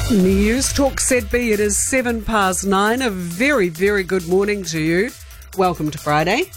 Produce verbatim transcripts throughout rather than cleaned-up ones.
News Talk Z B, it is seven past nine. A very, very good morning to you. Welcome to Friday.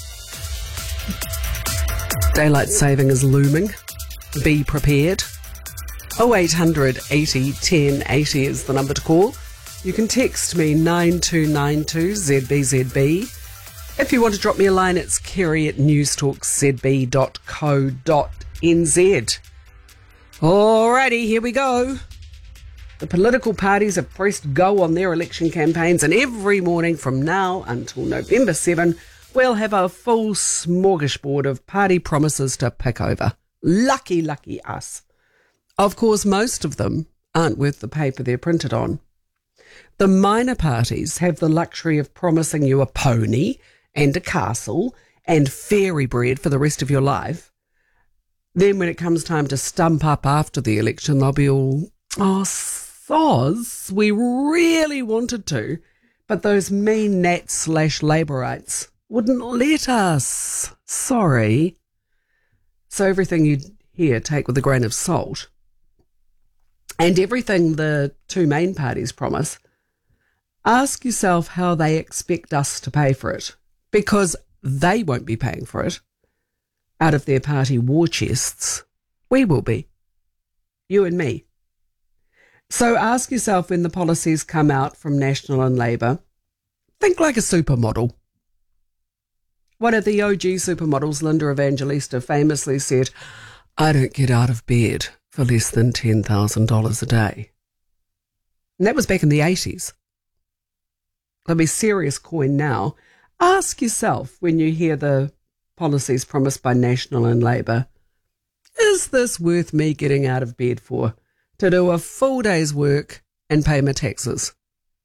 Daylight saving is looming. Be prepared. oh eight hundred eighty ten eighty is the number to call. You can text me nine two nine two Z B Z B. If you want to drop me a line, it's kerry at newstalkzb dot co dot n z. Alrighty, here we go. The political parties have pressed go on their election campaigns, and every morning from now until November seventh, we'll have a full smorgasbord of party promises to pick over. Lucky, lucky us. Of course, most of them aren't worth the paper they're printed on. The minor parties have the luxury of promising you a pony and a castle and fairy bread for the rest of your life. Then when it comes time to stump up after the election, they'll be all, oh, soz, we really wanted to, but those mean Nats slash Labourites wouldn't let us. Sorry. So everything you hear, take with a grain of salt. And everything the two main parties promise, ask yourself how they expect us to pay for it, because they won't be paying for it out of their party war chests. We will be. You and me. So ask yourself when the policies come out from National and Labour, think like a supermodel. One of the O G supermodels, Linda Evangelista, famously said, I don't get out of bed for less than ten thousand dollars a day. And that was back in the eighties. There'll be serious coin now. Ask yourself when you hear the policies promised by National and Labour, is this worth me getting out of bed for? To do a full day's work and pay my taxes.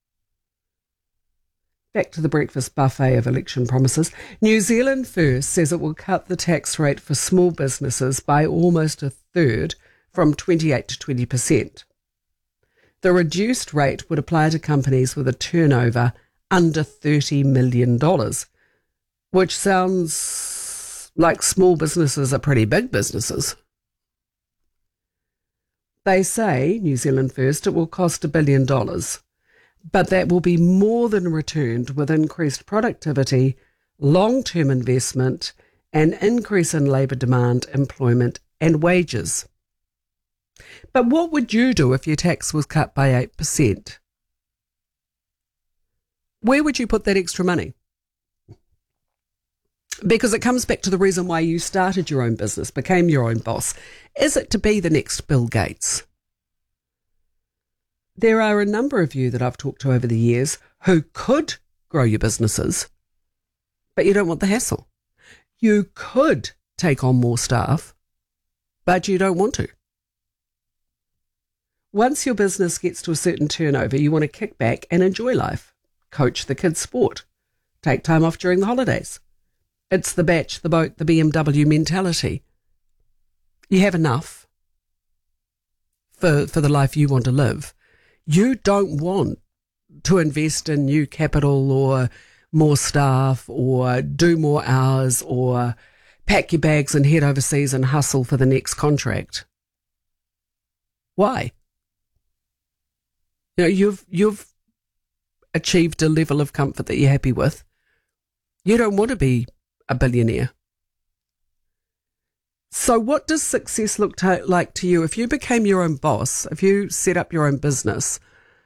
Back to the breakfast buffet of election promises. New Zealand First says it will cut the tax rate for small businesses by almost a third, from twenty-eight to twenty percent. The reduced rate would apply to companies with a turnover under thirty million dollars, which sounds like small businesses are pretty big businesses. They say, New Zealand First, it will cost a billion dollars, but that will be more than returned with increased productivity, long-term investment, and increase in labour demand, employment and wages. But what would you do if your tax was cut by eight percent? Where would you put that extra money? Because it comes back to the reason why you started your own business, became your own boss. Is it to be the next Bill Gates? There are a number of you that I've talked to over the years who could grow your businesses, but you don't want the hassle. You could take on more staff, but you don't want to. Once your business gets to a certain turnover, you want to kick back and enjoy life. Coach the kids' sport. Take time off during the holidays. It's the batch, the boat, the B M W mentality. You have enough for, for the life you want to live. You don't want to invest in new capital or more staff or do more hours or pack your bags and head overseas and hustle for the next contract. Why? You know, you've, you've achieved a level of comfort that you're happy with. You don't want to be a billionaire. So what does success look to, like to you? If you became your own boss, if you set up your own business,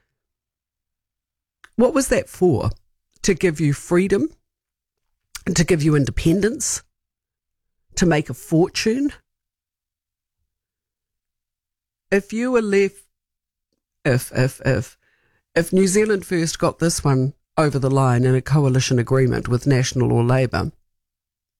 what was that for? To give you freedom? To give you independence? To make a fortune? If you were left, if, if, if, if New Zealand First got this one over the line in a coalition agreement with National or Labour,